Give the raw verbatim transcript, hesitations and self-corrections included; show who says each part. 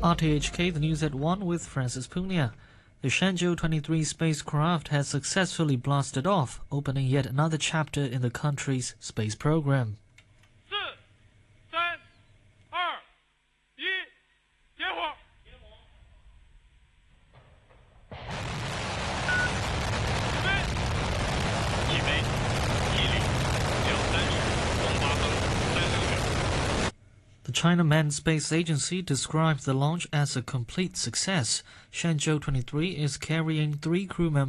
Speaker 1: R T H K, the news at one with Francis Punia. The Shenzhou twenty-three spacecraft has successfully blasted off, opening yet another chapter in the country's space program. The China Manned Space Agency described the launch as a complete success. Shenzhou twenty-three is carrying three crew members